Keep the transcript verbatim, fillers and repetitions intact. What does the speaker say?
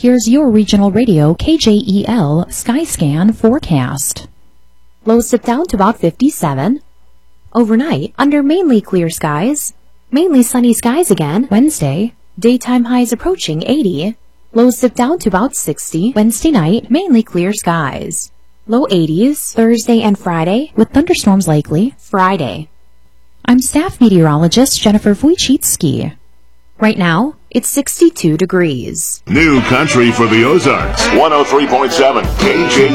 Here's your regional radio K J E L Skyscan forecast. Lows dip down to about fifty-seven. Overnight, under mainly clear skies. Mainly sunny skies again. Wednesday, daytime highs approaching eighty. Lows dip down to about sixty. Wednesday night, mainly clear skies. Low eighties. Thursday and Friday, with thunderstorms likely. Friday. I'm staff meteorologist Jennifer Wojcicki. Right now, it's sixty-two degrees. New country for the Ozarks. one oh three point seven K J